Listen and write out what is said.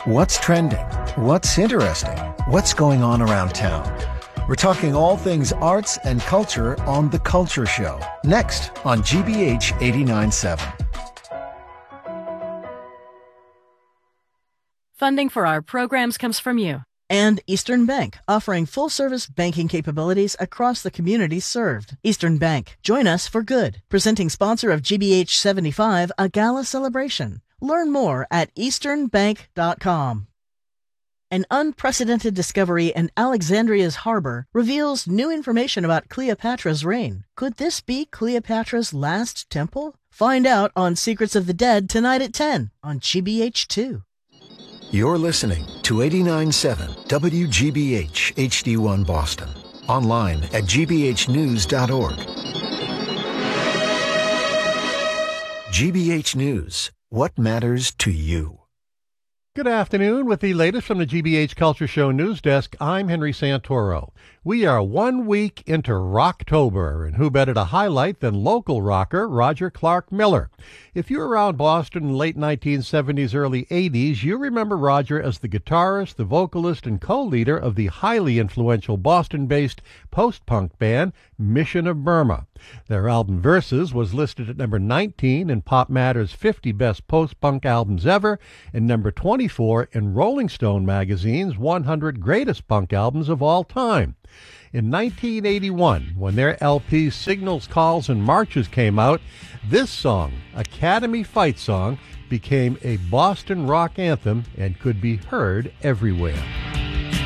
What's trending? What's interesting? What's going on around town? We're talking all things arts and culture on The Culture Show, next on GBH 89.7. Funding for our programs comes from you. And Eastern Bank, offering full-service banking capabilities across the communities served. Eastern Bank, join us for good. Presenting sponsor of GBH 75, a gala celebration. Learn more at easternbank.com. An unprecedented discovery in Alexandria's harbor reveals new information about Cleopatra's reign. Could this be Cleopatra's last temple? Find out on Secrets of the Dead tonight at 10 on GBH2. You're listening to 89.7 WGBH HD1 Boston. Online at gbhnews.org. GBH News. What matters to you? Good afternoon. With the latest from the GBH Culture Show News Desk, I'm Henry Santoro. We are 1 week into Rocktober, and who better to highlight than local rocker Roger Clark Miller? If you're around Boston in the late 1970s, early 80s, you remember Roger as the guitarist, the vocalist, and co-leader of the highly influential Boston-based post-punk band Mission of Burma. Their album Verses was listed at number 19 in Pop Matter's 50 Best Post-Punk Albums Ever and number 24 in Rolling Stone magazine's 100 Greatest Punk Albums of All Time. In 1981, when their LP Signals, Calls, and Marches came out, this song, Academy Fight Song, became a Boston rock anthem and could be heard everywhere.